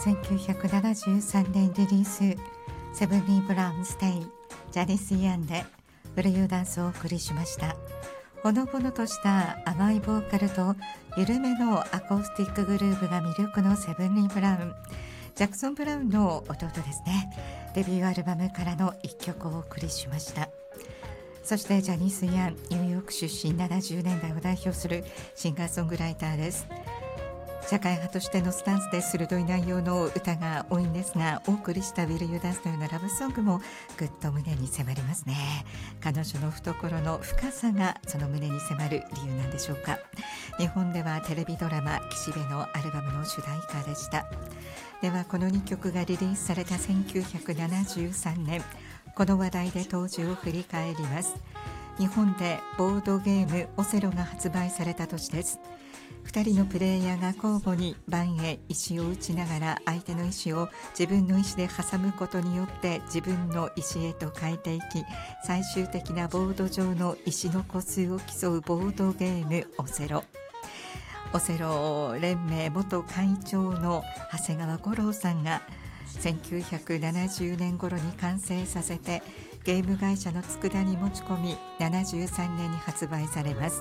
1973年リリース、セブンリー・ブラウン・ステイ、ジャニス・イアンでブルーダンスをお送りしました。ほのぼのとした甘いボーカルと緩めのアコースティックグルーヴが魅力のセブンリー・ブラウン、ジャクソン・ブラウンの弟ですね。デビューアルバムからの一曲をお送りしました。そしてジャニス・イアン、ニューヨーク出身、70年代を代表するシンガーソングライターです。社会派としてのスタンスで鋭い内容の歌が多いんですが、お送りしたWill You Danceのようなラブソングもぐっと胸に迫りますね。彼女の懐の深さがその胸に迫る理由なんでしょうか。日本ではテレビドラマ岸辺のアルバムの主題歌でした。ではこの2曲がリリースされた1973年、この話題で当時を振り返ります。日本でボードゲームオセロが発売された年です。2人のプレイヤーが交互に盤へ石を打ちながら相手の石を自分の石で挟むことによって自分の石へと変えていき、最終的なボード上の石の個数を競うボードゲームオセロ。オセロ連盟元会長の長谷川五郎さんが1970年頃に完成させてゲーム会社の佃に持ち込み、73年に発売されます。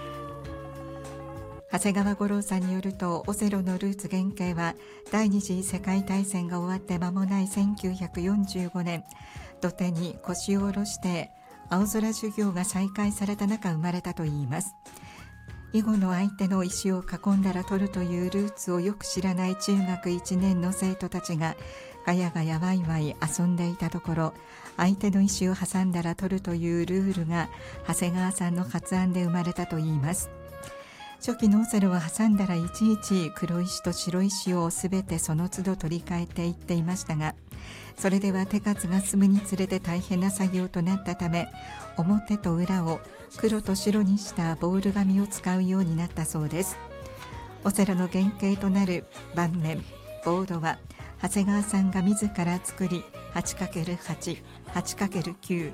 長谷川五郎さんによると、オセロのルーツ原型は第二次世界大戦が終わって間もない1945年、土手に腰を下ろして青空授業が再開された中生まれたといいます。囲碁の相手の石を囲んだら取るというルーツをよく知らない中学1年の生徒たちがガヤガヤワイワイ遊んでいたところ、相手の石を挟んだら取るというルールが長谷川さんの発案で生まれたといいます。初期のオセロは挟んだらいちいち黒石と白石をすべてその都度取り替えていっていましたが、それでは手数が進むにつれて大変な作業となったため、表と裏を黒と白にしたボール紙を使うようになったそうです。オセロの原型となる盤面ボードは長谷川さんが自ら作り、 8×8、 8×9、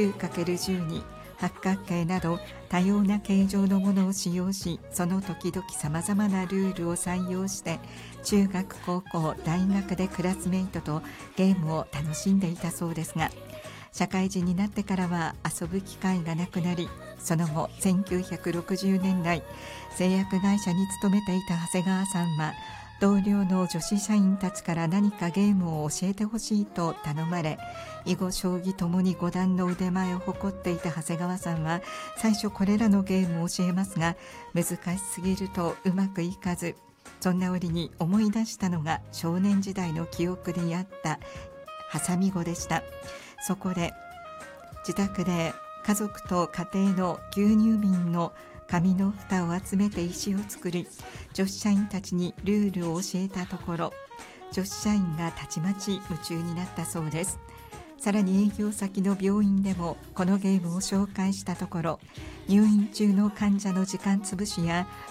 9×12、八角形など多様な形状のものを使用し、その時々さまざまなルールを採用して中学高校大学でクラスメイトとゲームを楽しんでいたそうですが、社会人になってからは遊ぶ機会がなくなり、その後1960年代製薬会社に勤めていた長谷川さんは同僚の女子社員たちから何かゲームを教えてほしいと頼まれ、囲碁将棋ともに五段の腕前を誇っていた長谷川さんは最初これらのゲームを教えますが、難しすぎるとうまくいかず、そんな折に思い出したのが少年時代の記憶にあったハサミ碁でした。そこで自宅で家族と家庭の牛乳瓶の紙の蓋を集めて石を作り、女子社員たちにルールを教えたところ、女子社員がたちまち夢中になったそうです。さらに営業先の病院でもこのゲームを紹介したところ、入院中の患者の時間つぶしや